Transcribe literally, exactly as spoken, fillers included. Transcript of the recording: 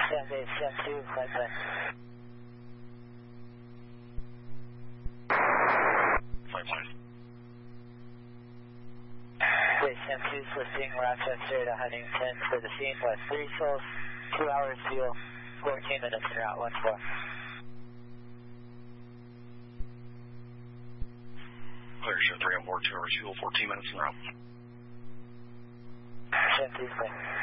Sam eight, Sam two, flight plan. Flight plan. Okay, Sam two, lifting Rochester to Huntington for the scene, west three souls, two hours, fuel, fourteen minutes en route, one four. Clear, show three on board, two hours, fuel, fourteen minutes en route. Sam two, flight.